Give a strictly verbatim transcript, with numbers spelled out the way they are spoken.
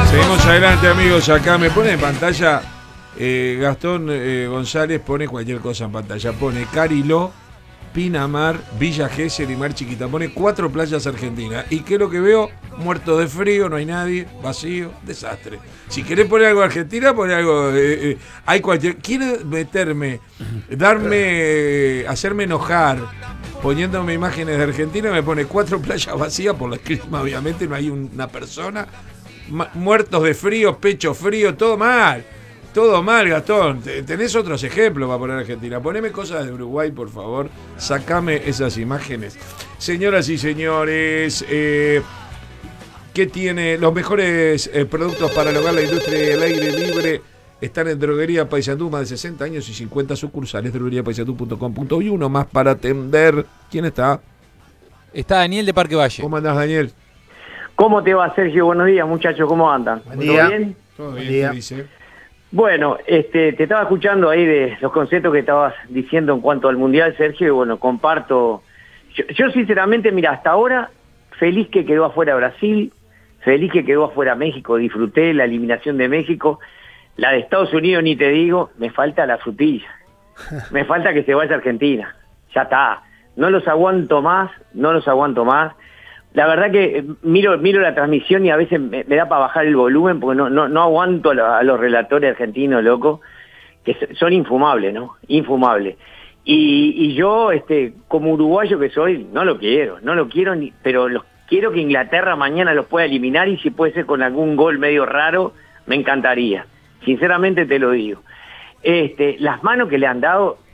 Seguimos adelante, amigos. Acá me pone en pantalla eh, Gastón eh, González, pone cualquier cosa en pantalla. Pone Cariló, Pinamar, Villa Gesell y Mar Chiquita. Pone cuatro playas argentinas. ¿Y qué es lo que veo? Muerto de frío, no hay nadie, vacío, desastre. Si querés poner algo Argentina, poner algo. Eh, eh, hay cualquier. Quiere meterme, darme, hacerme enojar, poniéndome imágenes de Argentina, me pone cuatro playas vacías por la clima, obviamente, no hay una persona. Ma- muertos de frío, pecho frío, todo mal. Todo mal, Gastón. ¿Tenés otros ejemplos para poner Argentina? Poneme cosas de Uruguay, por favor. Sacame esas imágenes. Señoras y señores, eh, ¿qué tiene? Los mejores eh, productos para el hogar, la industria y el aire libre están en Droguería Paysandú, más de sesenta años y cincuenta sucursales. droguería paysandú punto com punto uy. Uno más para atender. ¿Quién está? Está Daniel de Parque Valle. ¿Cómo andás, Daniel? ¿Cómo te va, Sergio? Buenos días, muchachos, ¿cómo andan? Buen día. ¿Todo bien? Todo Buen bien, día. ¿qué dice? Bueno, este, te estaba escuchando ahí de los conceptos que estabas diciendo en cuanto al Mundial, Sergio, y bueno, comparto. Yo, yo sinceramente, mira, hasta ahora, feliz que quedó afuera Brasil, feliz que quedó afuera México, disfruté la eliminación de México, la de Estados Unidos ni te digo, me falta la frutilla, me falta que se vaya a Argentina, ya está, no los aguanto más, no los aguanto más. La verdad que eh, miro miro la transmisión y a veces me, me da para bajar el volumen porque no no, no aguanto a, lo, a los relatores argentinos, loco, que son infumables, ¿no? Infumables. Y, y yo, este, como uruguayo que soy, no lo quiero, no lo quiero, ni, pero los, quiero que Inglaterra mañana los pueda eliminar y si puede ser con algún gol medio raro, me encantaría. Sinceramente te lo digo. Este, las manos que le han dado,